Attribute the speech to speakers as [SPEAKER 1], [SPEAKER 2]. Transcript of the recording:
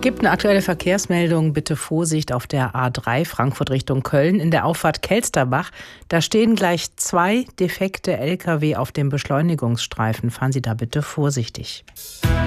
[SPEAKER 1] Gibt eine aktuelle Verkehrsmeldung, bitte Vorsicht auf der A3 Frankfurt Richtung Köln in der Auffahrt Kelsterbach. Da stehen gleich 2 defekte Lkw auf dem Beschleunigungsstreifen. Fahren Sie da bitte vorsichtig.